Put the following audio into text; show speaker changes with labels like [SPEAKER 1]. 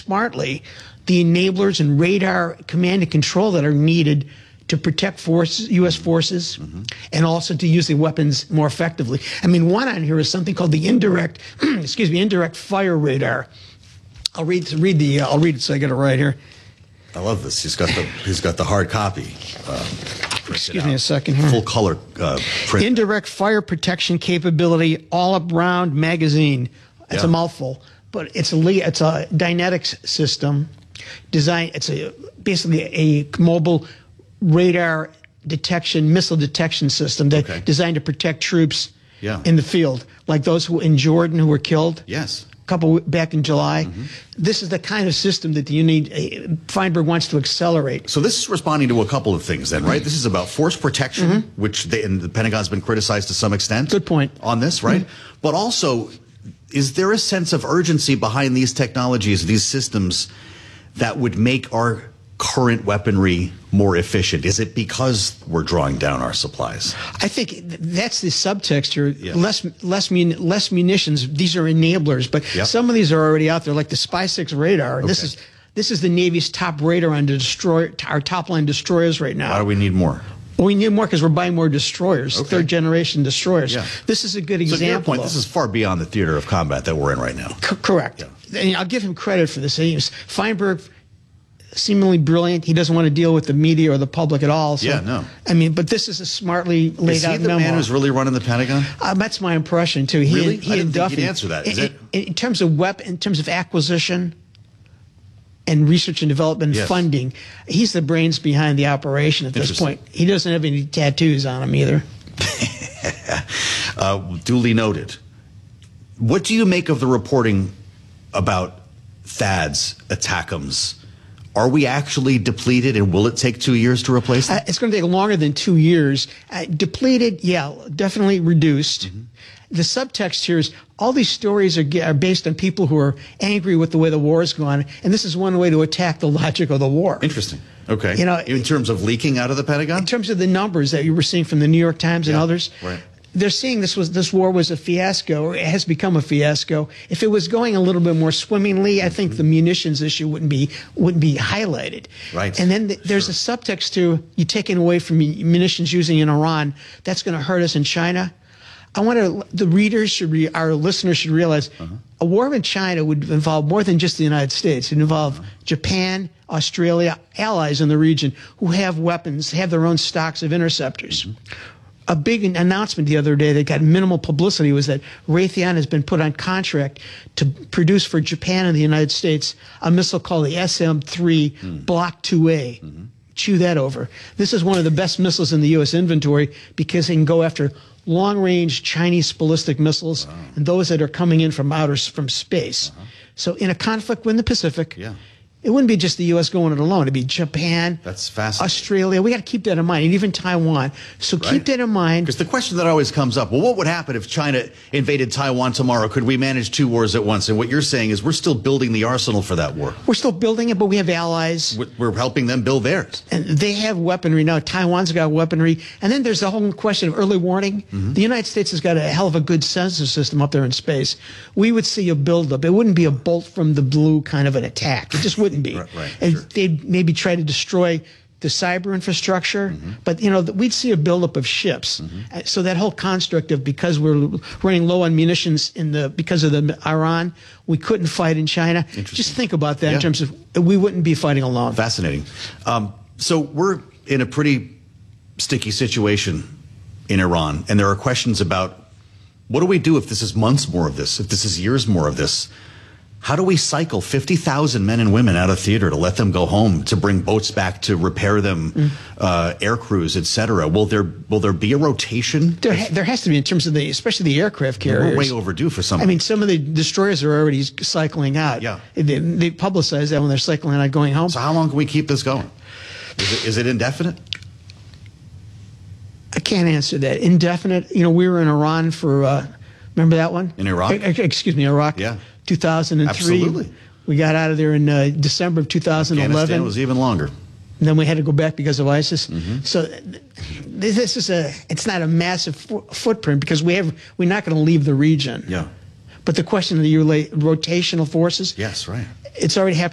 [SPEAKER 1] smartly the enablers and radar command and control that are needed to protect U.S. forces and also to use the weapons more effectively. I mean, one on here is something called the indirect, indirect fire radar. I'll read it so I get it right here.
[SPEAKER 2] I love this. He's got the hard copy.
[SPEAKER 1] Excuse me a second here.
[SPEAKER 2] Full color print.
[SPEAKER 1] Indirect fire protection capability, all-around magazine. That's a mouthful, but it's a Dynetics system design. It's basically a mobile radar detection, missile detection system that designed to protect troops in the field, like those in Jordan who were killed.
[SPEAKER 2] Yes.
[SPEAKER 1] A couple back in July. This is the kind of system that Feinberg wants to accelerate.
[SPEAKER 2] So this is responding to a couple of things then, right? This is about force protection, which and the Pentagon's been criticized to some extent.
[SPEAKER 1] Good point.
[SPEAKER 2] On this, right? But also, is there a sense of urgency behind these technologies, these systems, that would make our current weaponry more efficient? Is it because we're drawing down our supplies?
[SPEAKER 1] I think that's the subtext here. Yeah. Less munitions. These are enablers, but some of these are already out there, like the SPY-6 radar. Okay. This is the Navy's top radar on our top line destroyers right now.
[SPEAKER 2] Why do we need more?
[SPEAKER 1] Well, we need more because we're buying more destroyers, third generation destroyers. Yeah. This is a good example.
[SPEAKER 2] So to your point, this is far beyond the theater of combat that we're in right now.
[SPEAKER 1] Correct. Yeah. And I'll give him credit for this. Feinberg, seemingly brilliant. He doesn't want to deal with the media or the public at all. So, I mean, but this is a smartly laid out memo. Is he the
[SPEAKER 2] man who's really running the Pentagon?
[SPEAKER 1] That's my impression too.
[SPEAKER 2] Really?
[SPEAKER 1] He and Duffy.
[SPEAKER 2] He'd answer that.
[SPEAKER 1] In terms of acquisition and research and development and funding, he's the brains behind the operation at this point. He doesn't have any tattoos on him either.
[SPEAKER 2] Duly noted. What do you make of the reporting about THAADs, ATACMS? Are we actually depleted, and will it take 2 years to replace them?
[SPEAKER 1] It's going to take longer than 2 years. Depleted, definitely reduced. The subtext here is all these stories are based on people who are angry with the way the war has gone, and this is one way to attack the logic of the war.
[SPEAKER 2] Interesting. Okay. In terms of leaking out of the Pentagon?
[SPEAKER 1] In terms of the numbers that you were seeing from the New York Times and others.
[SPEAKER 2] Right.
[SPEAKER 1] They're seeing this war was a fiasco, or it has become a fiasco. If it was going a little bit more swimmingly, I think the munitions issue wouldn't be highlighted.
[SPEAKER 2] Right.
[SPEAKER 1] And then there's a subtext to you taking away from munitions using in Iran. That's going to hurt us in China. The readers our listeners should realize a war with China would involve more than just the United States. It would involve Japan, Australia, allies in the region who have weapons, have their own stocks of interceptors. A big announcement the other day that got minimal publicity was that Raytheon has been put on contract to produce for Japan and the United States a missile called the SM-3 Block 2A. Chew that over. This is one of the best missiles in the U.S. inventory because it can go after long-range Chinese ballistic missiles and those that are coming in from space. So in a conflict in the Pacific, it wouldn't be just the U.S. going it alone. It'd be Japan,
[SPEAKER 2] that's fascinating.
[SPEAKER 1] Australia. We got to keep that in mind, and even Taiwan. So keep that in mind.
[SPEAKER 2] Because the question that always comes up, well, what would happen if China invaded Taiwan tomorrow? Could we manage 2 wars at once? And what you're saying is we're still building the arsenal for that war.
[SPEAKER 1] We're still building it, but we have allies.
[SPEAKER 2] We're helping them build theirs.
[SPEAKER 1] And they have weaponry now. Taiwan's got weaponry. And then there's the whole question of early warning. The United States has got a hell of a good sensor system up there in space. We would see a buildup. It wouldn't be a bolt from the blue kind of an attack. It just wouldn't be. And they'd maybe try to destroy the cyber infrastructure, but we'd see a buildup of ships. So that whole construct of because we're running low on munitions because of the Iran, we couldn't fight in China. Just think about that in terms of we wouldn't be fighting alone.
[SPEAKER 2] Fascinating. So we're in a pretty sticky situation in Iran, and there are questions about what do we do if this is months more of this, if this is years more of this? How do we cycle 50,000 men and women out of theater to let them go home, to bring boats back, to repair them, air crews, et cetera? Will there be a rotation?
[SPEAKER 1] There has to be in terms of especially the aircraft carriers.
[SPEAKER 2] We're way overdue for some.
[SPEAKER 1] I mean, some of the destroyers are already cycling out.
[SPEAKER 2] Yeah.
[SPEAKER 1] They publicize that when they're cycling out going home.
[SPEAKER 2] So how long can we keep this going? Is it indefinite?
[SPEAKER 1] I can't answer that. Indefinite. We were in Iran for, remember that one?
[SPEAKER 2] In Iraq?
[SPEAKER 1] Excuse me, Iraq.
[SPEAKER 2] Yeah.
[SPEAKER 1] 2003.
[SPEAKER 2] Absolutely.
[SPEAKER 1] We got out of there in December of 2011.
[SPEAKER 2] Afghanistan was even longer.
[SPEAKER 1] And then we had to go back because of ISIS. So this is it's not a massive footprint because we're not going to leave the region.
[SPEAKER 2] Yeah.
[SPEAKER 1] But the question of the rotational forces.
[SPEAKER 2] Yes, right.
[SPEAKER 1] It's already happened.